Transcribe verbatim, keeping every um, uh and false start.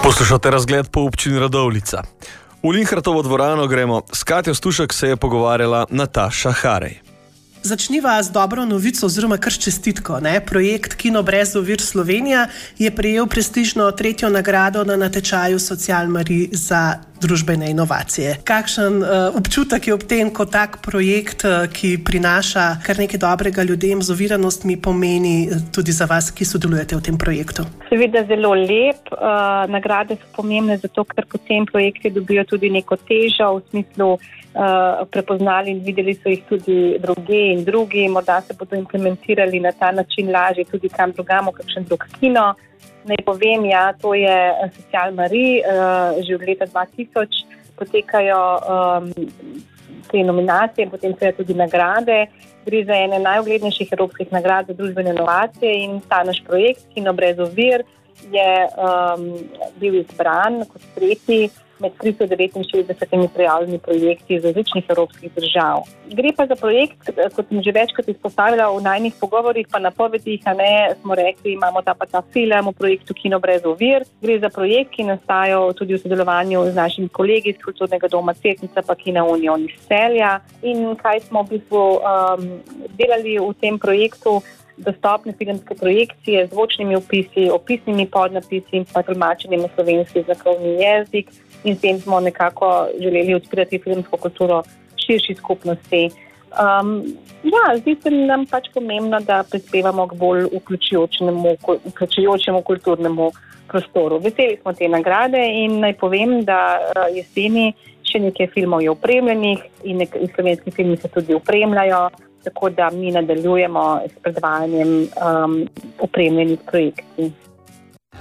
Poslušate Razgled po občini Radovljica. V Linhartovo dvorano gremo. S Katjo Stušek se je pogovarjala Nataša Harej. Začniva z dobro novico oziroma kar s čestitko. Ne? Projekt Kino brez ovir Slovenija je prejel prestižno tretjo nagrado na natečaju Social Marie za družbene inovacije. Kakšen uh, občutek je ob tem, ko tak projekt, uh, ki prinaša kar nekaj dobrega ljudem z oviranostmi, pomeni tudi za vas, ki sodelujete v tem projektu? Seveda zelo lep. Uh, nagrade so pomembne zato, ker potem projekti dobijo tudi neko težo v smislu uh, prepoznali in videli so jih tudi druge in drugi. Morda se bodo implementirali na ta način lažje tudi kam drugamo, kakšen drug kino. Naj povem, ja, to je Social Marie, uh, že od leta dva tisoč potekajo um, te nominacije, potem so tudi nagrade. Gre za ene najuglednejših evropskih nagrad za družbene inovacije in ta naš projekt Kino brez ovir je um, bil izbran kot tretji med tristo devetinšestdesetimi prijavljenimi projekti iz različnih evropskih držav. Gre pa za projekt, kot sem že večkrat izpostavila v najnih pogovorih, pa napovedih, a ne, smo rekli, imamo ta pa ta film v projektu Kino brez ovir. Gre za projekt, ki nastajal tudi v sodelovanju z našimi kolegi iz Kulturnega doma Cerknica pa Kina Union iz Celja. In kaj smo v bistvu um, delali v tem projektu? Dostopne filmske projekcije z zvočnimi opisi, opisnimi podnapisi in pa tolmačenjem v slovenski znakovni jezik. In s tem smo nekako želeli odpirati filmsko kulturo širši skupnosti. Um, ja, zdi se nam pač pomembno, da prispevamo k bolj vključujočemu, vključujočemu kulturnemu prostoru. Veseli smo te nagrade in naj povem, da jeseni še nekaj filmov je opremljenih in nekaj slovenski filmi se tudi opremljajo, tako da mi nadaljujemo s predvajanjem um, opremljenih projekcij.